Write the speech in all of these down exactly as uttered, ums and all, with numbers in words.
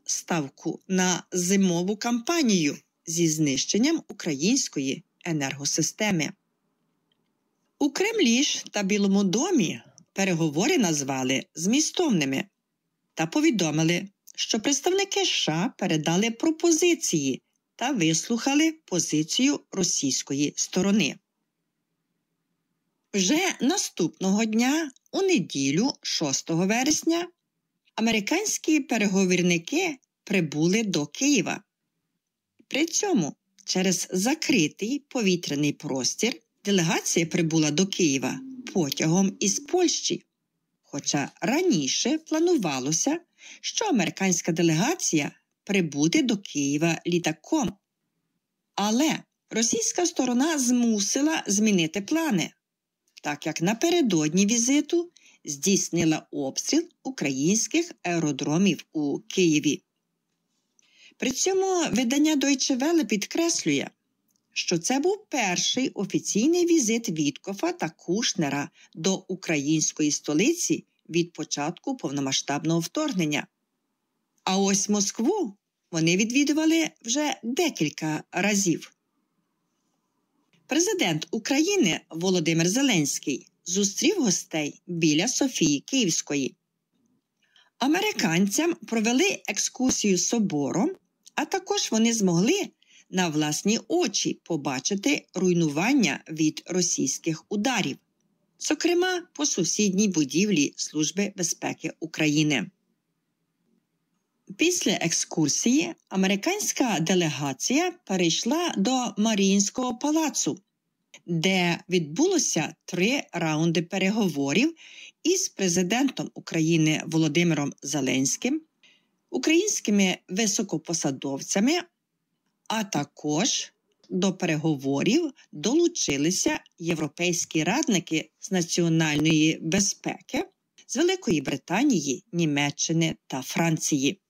ставку на зимову кампанію зі знищенням української енергосистеми. У Кремлі ж та Білому домі переговори назвали змістовними та повідомили, що представники США передали пропозиції та вислухали позицію російської сторони. Вже наступного дня, у неділю, шостого вересня, американські переговірники прибули до Києва. При цьому через закритий повітряний простір делегація прибула до Києва потягом із Польщі, хоча раніше планувалося, що американська делегація прибуде до Києва літаком. Але російська сторона змусила змінити плани, так як напередодні візиту здійснила обстріл українських аеродромів у Києві. При цьому видання Deutsche Welle підкреслює, що це був перший офіційний візит Віткофа та Кушнера до української столиці від початку повномасштабного вторгнення. А ось Москву вони відвідували вже декілька разів. Президент України Володимир Зеленський зустрів гостей біля Софії Київської. Американцям провели екскурсію собором, а також вони змогли на власні очі побачити руйнування від російських ударів, зокрема по сусідній будівлі Служби безпеки України. Після екскурсії американська делегація перейшла до Маріїнського палацу, де відбулося три раунди переговорів із президентом України Володимиром Зеленським, українськими високопосадовцями, а також до переговорів долучилися європейські радники з національної безпеки з Великої Британії, Німеччини та Франції.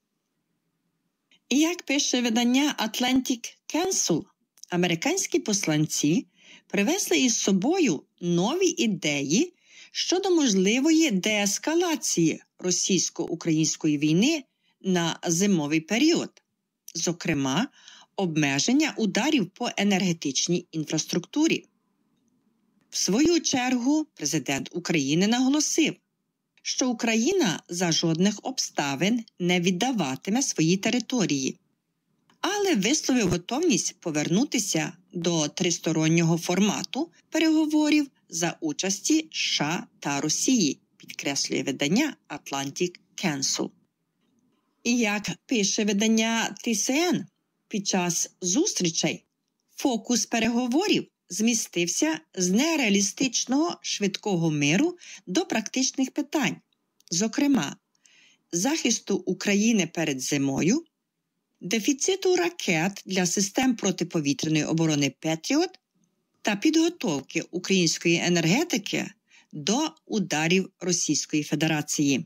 І як пише видання Atlantic Council, американські посланці привезли із собою нові ідеї щодо можливої деескалації російсько-української війни на зимовий період, зокрема, обмеження ударів по енергетичній інфраструктурі. В свою чергу президент України наголосив, що Україна за жодних обставин не віддаватиме свої території, але висловив готовність повернутися до тристороннього формату переговорів за участі США та Росії, підкреслює видання Atlantic Council. І як пише видання Ті Сі Ен, під час зустрічей фокус переговорів змістився з нереалістичного швидкого миру до практичних питань, зокрема, захисту України перед зимою, дефіциту ракет для систем протиповітряної оборони «Петріот» та підготовки української енергетики до ударів Російської Федерації.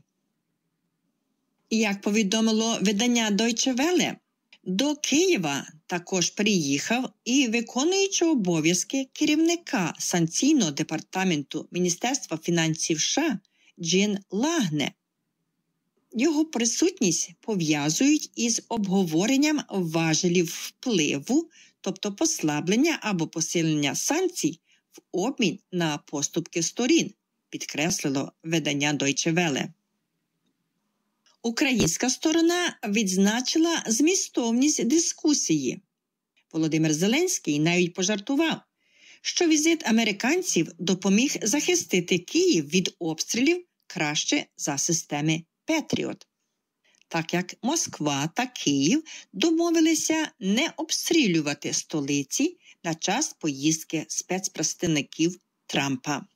Як повідомило видання Deutsche Welle, до Києва також приїхав і виконуючий обов'язки керівника санкційного департаменту Міністерства фінансів США Джин Лагне. Його присутність пов'язують із обговоренням важелів впливу, тобто послаблення або посилення санкцій в обмін на поступки сторін, підкреслило видання Deutsche Welle. Українська сторона відзначила змістовність дискусії. Володимир Зеленський навіть пожартував, що візит американців допоміг захистити Київ від обстрілів краще за системи «Петріот», так як Москва та Київ домовилися не обстрілювати столиці на час поїздки спецпредставників Трампа.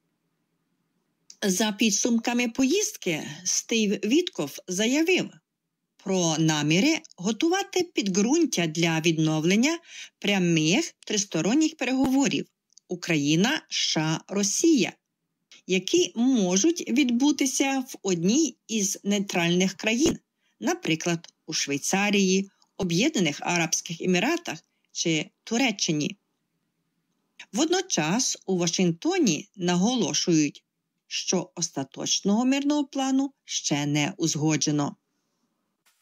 За підсумками поїздки Стів Віткоф заявив про наміри готувати підґрунтя для відновлення прямих тристоронніх переговорів Україна, США, Росія, які можуть відбутися в одній із нейтральних країн, наприклад, у Швейцарії, Об'єднаних Арабських Еміратах чи Туреччині. Водночас у Вашингтоні наголошують, що остаточного мирного плану ще не узгоджено.